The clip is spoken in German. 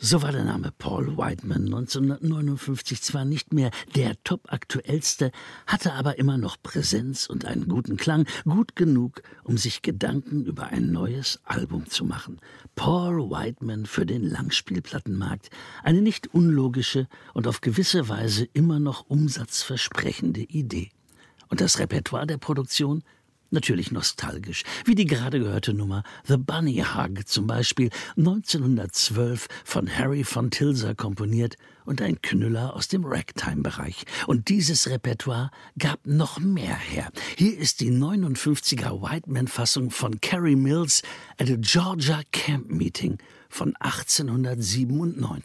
So war der Name Paul Whiteman 1959 zwar nicht mehr der topaktuellste, hatte aber immer noch Präsenz und einen guten Klang, gut genug, um sich Gedanken über ein neues Album zu machen. Paul Whiteman für den Langspielplattenmarkt, eine nicht unlogische und auf gewisse Weise immer noch umsatzversprechende Idee. Und das Repertoire der Produktion? Natürlich nostalgisch, wie die gerade gehörte Nummer The Bunny Hug zum Beispiel, 1912 von Harry von Tilser komponiert und ein Knüller aus dem Ragtime-Bereich. Und dieses Repertoire gab noch mehr her. Hier ist die 59er Whiteman-Fassung von Carrie Mills at a Georgia Camp Meeting von 1897.